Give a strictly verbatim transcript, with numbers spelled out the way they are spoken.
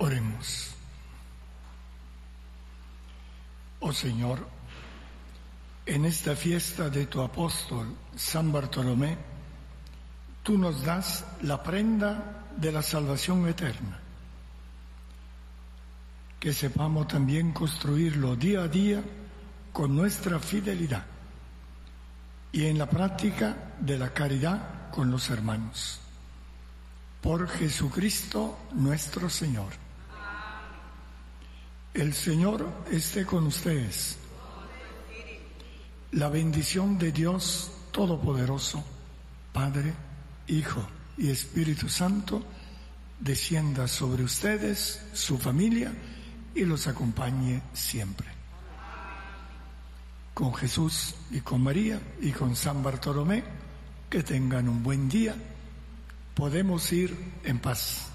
Oremos. Oh Señor, en esta fiesta de tu apóstol San Bartolomé, tú nos das la prenda de la salvación eterna. Que sepamos también construirlo día a día con nuestra fidelidad y en la práctica de la caridad con los hermanos. Por Jesucristo nuestro Señor. El Señor esté con ustedes. La bendición de Dios Todopoderoso, Padre, Hijo y Espíritu Santo, descienda sobre ustedes, su familia, y los acompañe siempre. Con Jesús y con María y con San Bartolomé, que tengan un buen día. Podemos ir en paz.